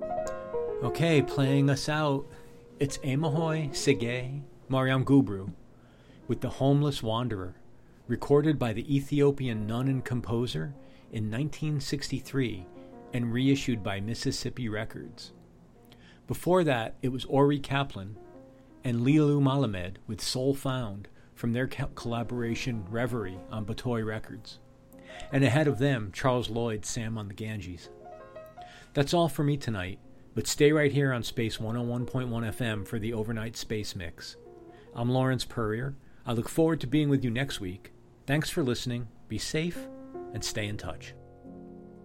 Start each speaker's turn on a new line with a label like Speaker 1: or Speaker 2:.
Speaker 1: Okay, playing us out, it's Amahoy Sige Mariam Gubru with The Homeless Wanderer, recorded by the Ethiopian nun and composer in 1963 and reissued by Mississippi Records. Before that, it was Ori Kaplan and Lilu Malamed with Soul Found from their collaboration Reverie on Batoy Records. And ahead of them, Charles Lloyd's Sam on the Ganges. That's all for me tonight, but stay right here on Space 101.1 FM for the overnight space mix. I'm Lawrence Purrier. I look forward to being with you next week. Thanks for listening, be safe, and stay in touch.